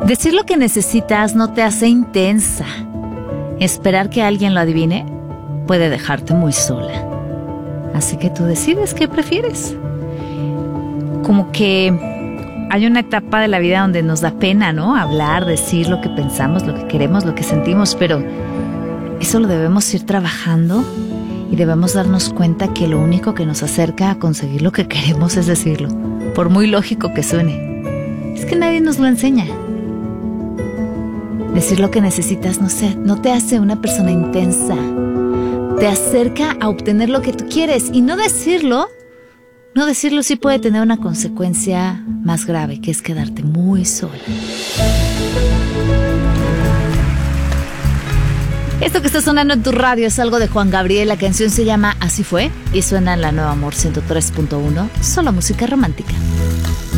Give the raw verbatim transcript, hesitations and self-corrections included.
Decir lo que necesitas no te hace intensa. Esperar que alguien lo adivine puede dejarte muy sola. Así que tú decides qué prefieres. Como que hay una etapa de la vida donde nos da pena, ¿no? Hablar, decir lo que pensamos, lo que queremos, lo que sentimos, pero eso lo debemos ir trabajando y debemos darnos cuenta que lo único que nos acerca a conseguir lo que queremos es decirlo, por muy lógico que suene. Es que nadie nos lo enseña. Decir lo que necesitas, no sé, no te hace una persona intensa. Te acerca a obtener lo que tú quieres. Y no decirlo, no decirlo sí puede tener una consecuencia más grave, que es quedarte muy sola. Esto que está sonando en tu radio es algo de Juan Gabriel. La canción se llama Así Fue y suena en la Nueva Amor ciento tres punto uno. Solo música romántica.